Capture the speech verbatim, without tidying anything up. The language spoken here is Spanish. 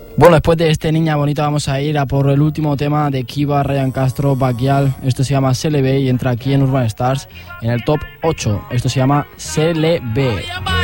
Bueno, después de este Niña Bonita vamos a ir a por el último tema de Kiva, Ryan Castro, Bacchial. Esto se llama C L B y entra aquí en Urban Stars en el top ocho. Esto se llama C L B.